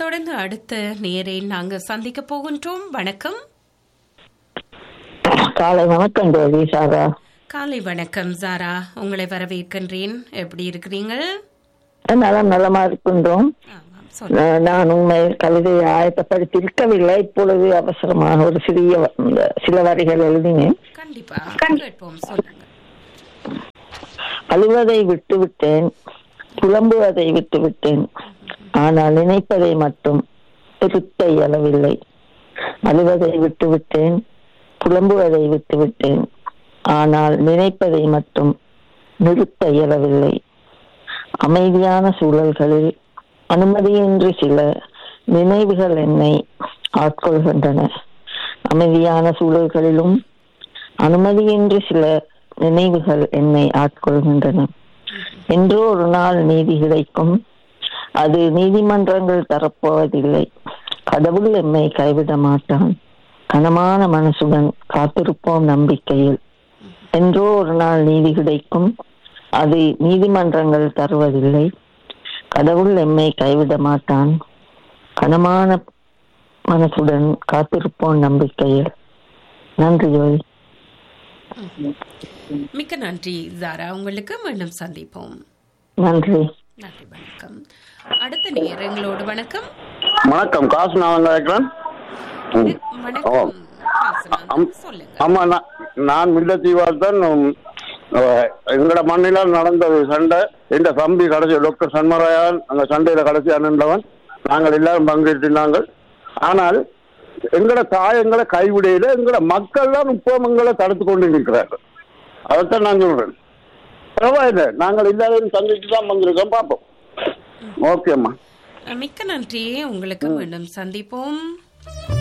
தொடர்ந்து அடுத்த நேரை நாங்கள் சந்திக்க போகின்றோம். வணக்கம். காலை வணக்கம் தேவி சாரா. காலை வணக்கம் சாரா, உங்களை வரவேற்கின்றேன். எப்படி இருக்கிறீங்க? நலமா இருக்கின்றோம். நான் உண்மை கவிதையை ஆயத்தப்படுத்தி இருக்கவில்லை. இப்பொழுது அவசரமாக ஒரு சில வரிகள் எழுதினேன். கண்டிப்பா கேட்போம், சொல்லுங்க. அழுவதை விட்டுவிட்டேன், புலம்புவதை விட்டுவிட்டேன், ஆனால் நினைப்பதை மட்டும் திருத்த இயலவில்லை. அழுவதை விட்டுவிட்டேன், புலம்புவதை விட்டுவிட்டேன், ஆனால் நினைப்பதை மட்டும் நிறுத்த இயலவில்லை. அமைதியான சூழல்களில் அனுமதியின்றி சில நினைவுகள் என்னை ஆட்கொள்கின்றன. அமைதியான சூழல்களிலும் அனுமதியின்றி சில நினைவுகள் என்னை ஆட்கொள்கின்றன. என்றோ ஒரு நாள் நீதி கிடைக்கும், அது நீதிமன்றங்கள் தரப்போவதில்லை. கடவுள் எம்மை கைவிட மாட்டான், கனமான மனசுடன் காத்திருப்போம் நம்பிக்கையில். என்றோ ஒரு நாள் நீதி கிடைக்கும், அது நீதிமன்றங்கள் தருவதில்லை. கடவுள் எம்மை கைவிட மாட்டான், கனமான மனசுடன் காத்திருப்போம் நம்பிக்கையில். நன்றி ஜோதி. மிக்க நன்றி ஜாரா, உங்களுக்கு மீண்டும் சந்திப்போம். நன்றி. நன்றி, வணக்கம். அடுத்த நேரங்களோடு வணக்கம். வணக்கம், காசு நான் கேட்கிறேன். வணக்கம், சொல்லுங்க. ஆமா, நான் முல்லைத்தீவால் தான். எங்கட மண்ணில நடந்தது சண்டை. இந்த தம்பி கடைசி டாக்டர் சண்மராயன் அந்த சண்டையில கடைசி அண்ணந்தவன். நாங்கள் எல்லாரும் பங்கேற்றினாங்கள். ஆனால் எங்கட தாயங்களை கைவிடையில எங்கட மக்கள் தான் இப்போ எங்களை தடுத்து கொண்டு இருக்கிறார்கள். அதைத்தான் நான் சொல்றேன். பரவாயில்லை, நாங்கள் எல்லாரையும் சந்திச்சு தான் வந்திருக்கோம். பார்ப்போம். ஓகேம்மா, மிக்க நன்றி, உங்களுக்கு மீண்டும் சந்திப்போம்.